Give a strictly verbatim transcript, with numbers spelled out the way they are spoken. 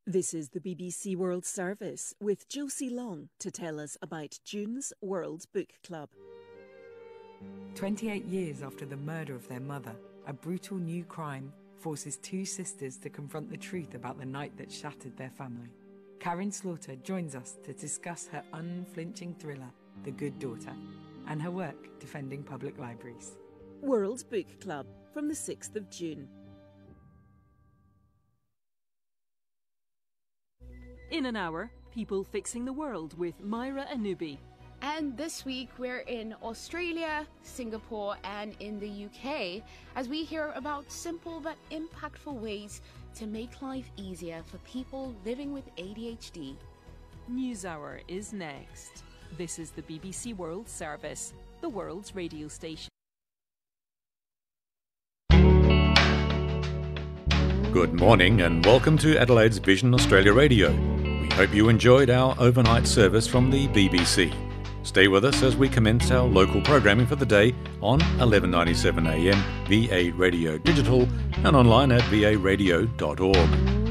This is the B B C World Service with Josie Long to tell us about June's World Book Club. twenty-eight years after the murder of their mother, a brutal new crime forces two sisters to confront the truth about the night that shattered their family. Karen Slaughter joins us to discuss her unflinching thriller, The Good Daughter, and her work defending public libraries. World Book Club from the sixth of June. In an hour, People Fixing the World with Myra Anubi. And this week we're in Australia, Singapore and in the U K as we hear about simple but impactful ways to make life easier for people living with A D H D. NewsHour is next. This is the B B C World Service, the world's radio station. Good morning and welcome to Adelaide's Vision Australia Radio. We hope you enjoyed our overnight service from the B B C. Stay with us as we commence our local programming for the day on eleven ninety-seven A M, V A Radio Digital and online at v a radio dot org.